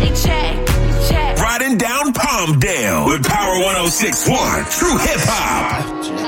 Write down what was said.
Riding down Palmdale with Power 106.1 True Hip Hop.